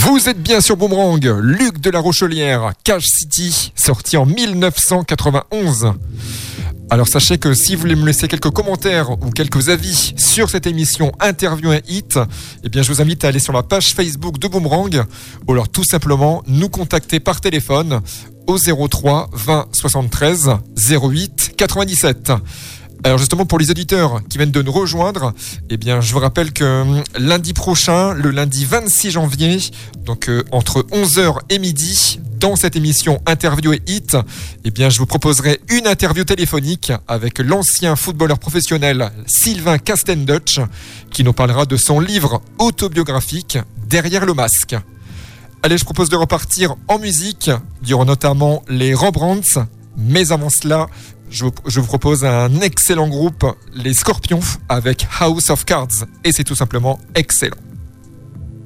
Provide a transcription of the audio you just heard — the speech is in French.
Vous êtes bien sur Boomerang, Luc de la Rochelière, Cage City, sorti en 1991. Alors sachez que si vous voulez me laisser quelques commentaires ou quelques avis sur cette émission Interview et Hit, eh bien je vous invite à aller sur la page Facebook de Boomerang ou alors tout simplement nous contacter par téléphone au 03 20 73 08 97. Alors justement pour les auditeurs qui viennent de nous rejoindre, eh bien je vous rappelle que lundi prochain, le lundi 26 janvier, donc entre 11h et midi, dans cette émission Interview et Hit, eh bien je vous proposerai une interview téléphonique avec l'ancien footballeur professionnel Sylvain Castendutch qui nous parlera de son livre autobiographique Derrière le masque. Allez, je propose de repartir en musique, durant notamment les Rembrandts, mais avant cela, je vous propose un excellent groupe, les Scorpions, avec House of Cards. Et c'est tout simplement excellent.